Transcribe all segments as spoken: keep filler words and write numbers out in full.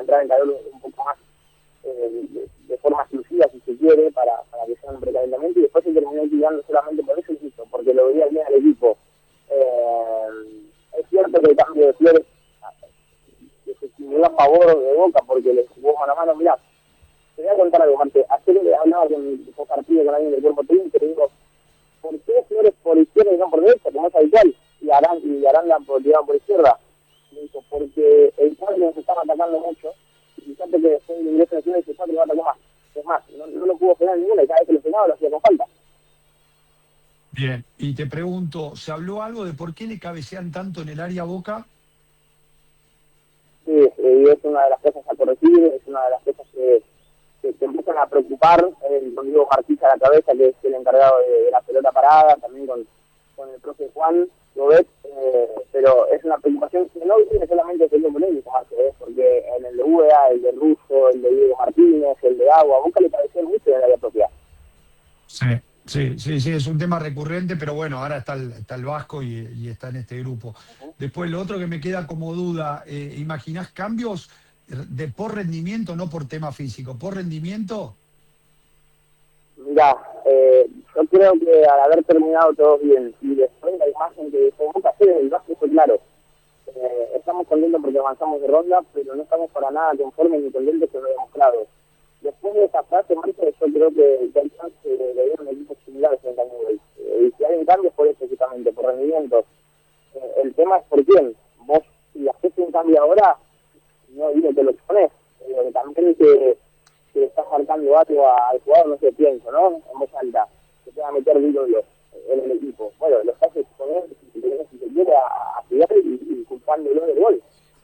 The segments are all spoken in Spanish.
entrar en calor un poco más eh, de, de forma exclusiva, si se quiere, para, para que sea un precalentamiento, y después se terminó tirando solamente por eso, insisto, porque lo veía bien al equipo. Eh, es cierto que el cambio de Flores desequilibró a favor de Boca porque le jugó mano a mano. Mirá, te voy a contar algo, Marte. Ayer le hablaba con un partido con alguien del cuerpo técnico y te digo, ¿por qué Flores por izquierda y no por derecha, como es habitual? Y Aranda, y Aranda por, por izquierda. Me dijo, porque el cuadro nos estaba atacando mucho, y fíjate que después del ingreso de Flores, el cuadro no atacó más. Es más, no, no lo pudo frenar ninguna, y cada vez que lo frenaba lo hacía con falta. Bien, y te pregunto, ¿se habló algo de por qué le cabecean tanto en el área Boca? Sí, eh, es una de las cosas a corregir, es una de las cosas que, que te empiezan a preocupar, eh, con Diego Martínez a la cabeza, que es el encargado de, de la pelota parada, también con, con el profe Juan Gobet, eh, pero es una preocupación que no viene solamente del periodo polémico, Marco, ¿eh? Porque en el de U E A, el de Russo, el de Diego Martínez, el de Agua, a Boca le cabecean mucho en el área propia. Sí, sí, sí, sí, es un tema recurrente, pero bueno, ahora está el, está el Vasco y, y está en este grupo. Uh-huh. Después, lo otro que me queda como duda, eh, ¿imaginás cambios de por rendimiento, no por tema físico, por rendimiento? Mirá, eh, yo creo que al haber terminado todo bien, y después la imagen que dejó Boca hacer en el Vasco fue claro. Eh, estamos contentos porque avanzamos de ronda, pero no estamos para nada conformes ni contentos que lo hayamos mostrado. Después de esa frase, Marco, yo creo que, que hay chance de, de ver un equipo similar frente a Newell's. Eh, y si hay un cambio es por eso, justamente, por rendimiento. Eh, el tema es por quién. Vos, si haces un cambio ahora, no digo que lo exponés. Eh, también que, que le estás marcando algo al jugador, no sé, pienso, ¿no? En voz alta, que te va a meter ídolos en el equipo. Bueno, lo estás exponiendo, si te, si te quiere, a, a cuidar y, y culpándolo del gol.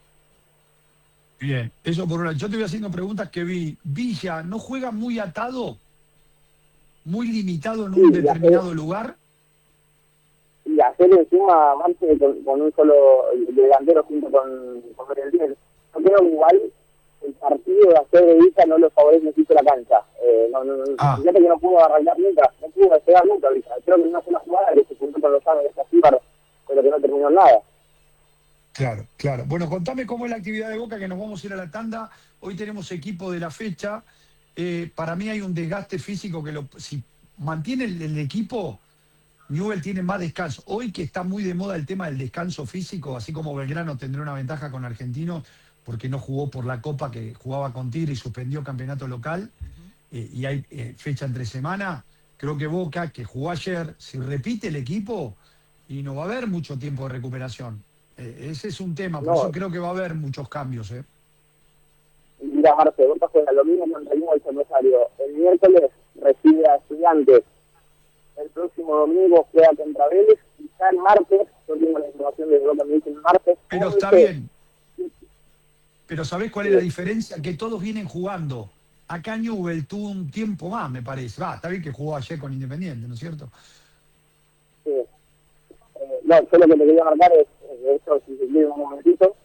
Bien, eso por una. Yo te voy haciendo preguntas que vi. Villa, ¿no juega muy atado? ¿Muy limitado en Sí, un y hacer, determinado lugar? y hacer encima marche con, con un solo delantero junto con, con Merentiel. Yo creo que igual el partido de hacer de Villa no lo favorece mucho la cancha. Eh, no, no, no, Ah, fíjate que no pudo arrancar nunca, no pudo despegar nunca Villa. Creo que una sola jugada que se juntó con los años de esta Cíbaro, pero que no terminó en nada. claro, claro. Bueno, contame cómo es la actividad de Boca, que nos vamos a ir a la tanda. Hoy tenemos equipo de la fecha. Eh, para mí hay un desgaste físico que lo, si mantiene el, el equipo, Newell tiene más descanso. Hoy que está muy de moda el tema del descanso físico, así como Belgrano tendrá una ventaja con Argentinos, porque no jugó por la Copa que jugaba con Tigre y suspendió campeonato local, eh, y hay eh, fecha entre semana. Creo que Boca, que jugó ayer, si repite el equipo, y no va a haber mucho tiempo de recuperación. Eh, ese es un tema, por eso No, creo que va a haber muchos cambios. ¿eh? mira Marce, Boca juega lo mismo contra el Newell's en Rosario. El miércoles recibe a Estudiantes. El próximo domingo juega contra Vélez y ya el martes, yo tengo la información de Boca, me dicen martes Pero está once. bien, pero ¿sabés cuál es la diferencia? Que todos vienen jugando. Acá Newell tuvo un tiempo más, me parece. Va, está bien que jugó ayer con Independiente, ¿no es cierto? Sí. Eh, no, yo lo que te quería marcar es, eh, eso, si se quiere un momentito.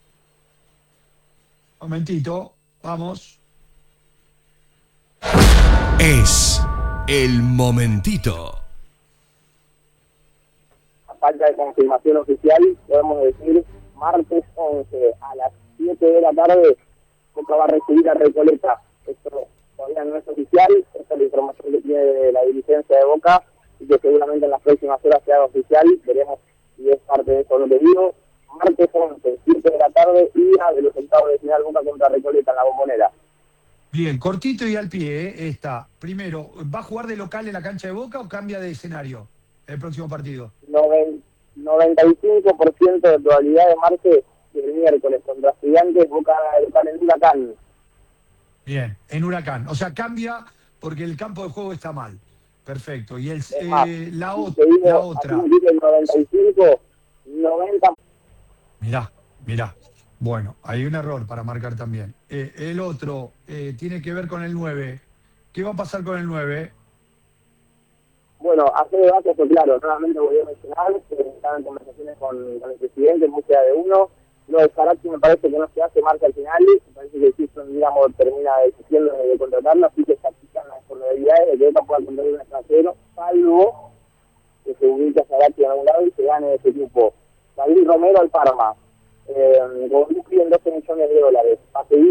Momentito, vamos. Es el momentito. A falta de confirmación oficial, podemos decir martes once a las siete de la tarde, Boca va a recibir a Recoleta. Esto todavía no es oficial, esta es la información que tiene la dirigencia de Boca y que seguramente en las próximas horas se haga oficial. Veremos si es parte de eso lo que digo. Martes once, siete de la tarde, ida de los octavos de final Boca contra Recoleta en la Bombonera. Bien, cortito y al pie, ¿eh? Está. Primero, ¿va a jugar de local en la cancha de Boca o cambia de escenario el próximo partido? noventa y cinco por ciento de probabilidad de martes del miércoles contra Estudiantes, Boca de local en Huracán. Bien, en Huracán. O sea, cambia porque el campo de juego está mal. Perfecto. Y el, Es más, eh, la, si o- te la digo, así otra. me dice el noventa y cinco, noventa. Mirá, mirá. Bueno, hay un error para marcar también. Eh, el otro eh, tiene que ver con el nueve. ¿Qué va a pasar con el nueve? Bueno, hacer debate, eso claro, nuevamente voy a mencionar que están en conversaciones con, con el presidente en búsqueda de uno. Lo de Saracchi me parece que no se hace marca al final, me parece que Houston, digamos, termina desistiendo de, de contratarlo, así que se aplican las probabilidades de que Boca pueda contratar un extranjero, salvo que se ubique a Saracchi en algún lado y se gane ese equipo. David Romero al Parma, eh, con un en doce millones de dólares, a seguir